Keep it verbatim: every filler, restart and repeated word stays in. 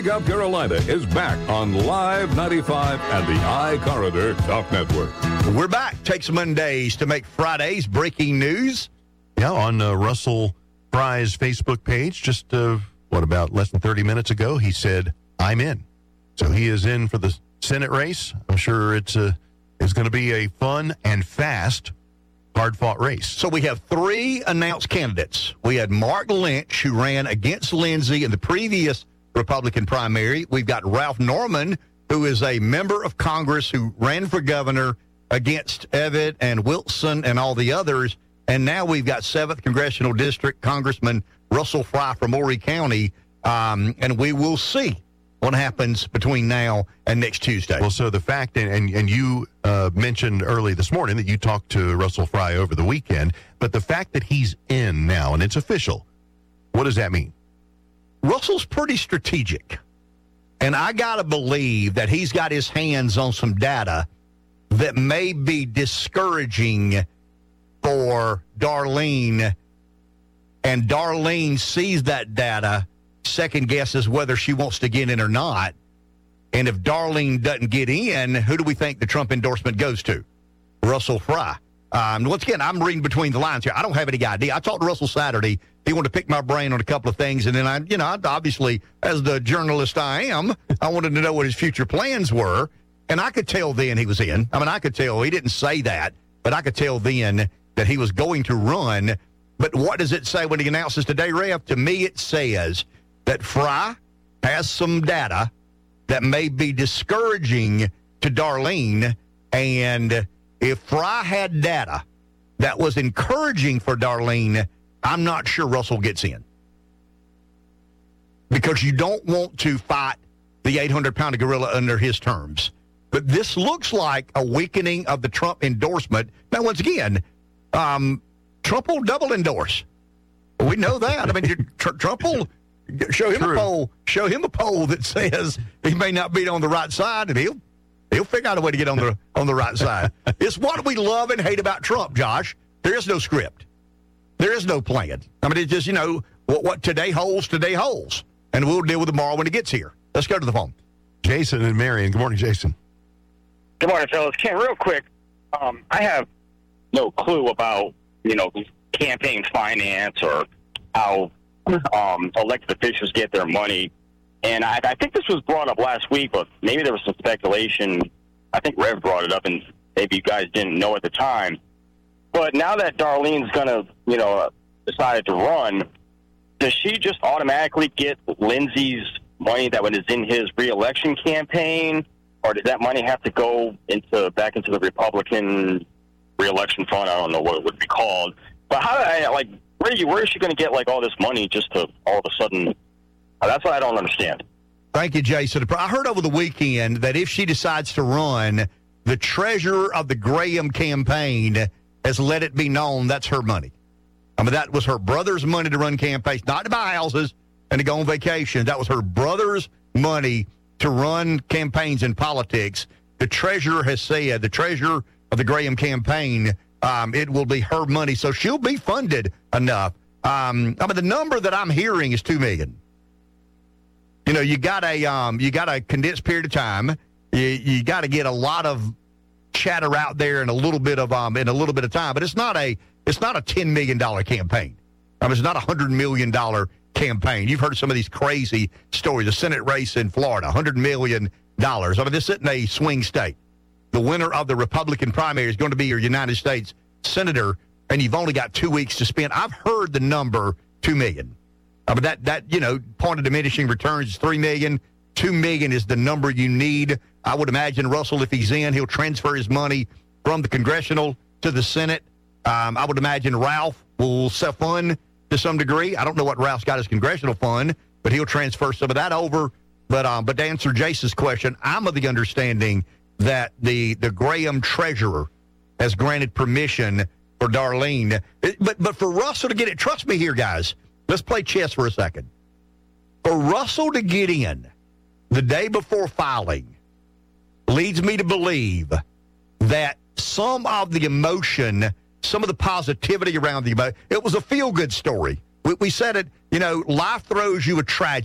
Wake Up Carolina is back on Live ninety-five and the iCorridor Talk Network. We're back. Takes Mondays to make Fridays. Breaking news. Yeah, on uh, Russell Fry's Facebook page, just, uh, what, about less than thirty minutes ago, he said, I'm in. So he is in for the Senate race. I'm sure it's, uh, it's going to be a fun and fast, hard-fought race. So we have three announced candidates. We had Mark Lynch, who ran against Lindsey in the previous Republican primary. We've got Ralph Norman, who is a member of Congress who ran for governor against Evitt and Wilson and all the others. And now we've got seventh Congressional District Congressman Russell Fry from Horry County. Um, and we will see what happens between now and next Tuesday. Well, so the fact, and, and, and you uh, mentioned early this morning that you talked to Russell Fry over the weekend, but the fact that he's in now and it's official, what does that mean? Russell's pretty strategic, and I got to believe that he's got his hands on some data that may be discouraging for Darlene, and Darlene sees that data, second guesses whether she wants to get in or not, and if Darlene doesn't get in, who do we think the Trump endorsement goes to? Russell Fry. Um, once again, I'm reading between the lines here. I don't have any idea. I talked to Russell Saturday. He wanted to pick my brain on a couple of things, and then I, you know, I, obviously, as the journalist I am, I wanted to know what his future plans were, and I could tell then he was in. I mean, I could tell. He didn't say that, but I could tell then that he was going to run. But what does it say when he announces today, Rev? To me, it says that Fry has some data that may be discouraging to Darlene, and if Fry had data that was encouraging for Darlene, I'm not sure Russell gets in. Because you don't want to fight the eight hundred pound gorilla under his terms. But this looks like a weakening of the Trump endorsement. Now, once again, um, Trump will double endorse. We know that. I mean, tr- Trump will show him True. a poll, show him a poll that says he may not be on the right side, and he'll he'll figure out a way to get on the on the right side. It's what we love and hate about Trump, Josh. There is no script. There is no plan. I mean, it's just, you know, what, what today holds, today holds. And we'll deal with tomorrow when it gets here. Let's go to the phone. Jason and Marion. Good morning, Jason. Good morning, fellas. Ken, real quick, um, I have no clue about, you know, campaign finance or how um, elected officials get their money. And I, I think this was brought up last week, but maybe there was some speculation. I think Rev brought it up, and maybe you guys didn't know at the time. But now that Darlene's going to, you know, uh, decided to run, does she just automatically get Lindsey's money that was in his reelection campaign, or does that money have to go into back into the Republican reelection fund? I don't know what it would be called. But how do I, like, where, are you, where is she going to get, like, all this money just to all of a sudden? Uh, that's what I don't understand. Thank you, Jason. I heard over the weekend that if she decides to run, the treasurer of the Graham campaign has let it be known that's her money. I mean, that was her brother's money to run campaigns, not to buy houses and to go on vacation. That was her brother's money to run campaigns in politics. The treasurer has said, the treasurer of the Graham campaign, um, it will be her money. So she'll be funded enough. Um, I mean, the number that I'm hearing is two million dollars. You know, you got a um, you got a condensed period of time. You, you got to get a lot of chatter out there in a little bit of um in a little bit of time, but it's not a it's not a ten million dollar campaign. I mean, it's not a hundred million dollar campaign. You've heard some of these crazy stories. The Senate race in Florida, hundred million dollars. I mean, this isn't a swing state. The winner of the Republican primary is going to be your United States senator, and you've only got two weeks to spend. I've heard the number two million. I mean, that that you know, point of diminishing returns is three million. Two million is the number you need. I would imagine Russell, if he's in, he'll transfer his money from the congressional to the Senate. Um, I would imagine Ralph will self-fund to some degree. I don't know what Ralph's got as congressional fund, but he'll transfer some of that over. But um, but to answer Jason's question, I'm of the understanding that the the Graham treasurer has granted permission for Darlene. It, but but for Russell to get it, trust me here, guys. Let's play chess for a second. For Russell to get in the day before filing leads me to believe that some of the emotion, some of the positivity around the emotion, it was a feel-good story. We, we said it, you know, life throws you a tragedy.